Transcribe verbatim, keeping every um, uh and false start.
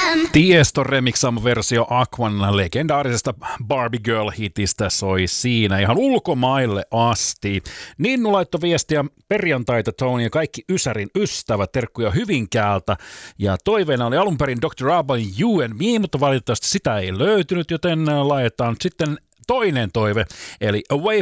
Tieston remixam-versio Aquan legendaarisesta Barbie Girl-hitistä soi siinä ihan ulkomaille asti. Ninnu laittoi viestiä perjantaita Tony ja kaikki Ysärin ystävät, terkkuja Hyvinkäältä. Ja toiveena oli alun perin doktor Alban You and Me, mutta valitettavasti sitä ei löytynyt, joten laitetaan sitten toinen toive, eli Away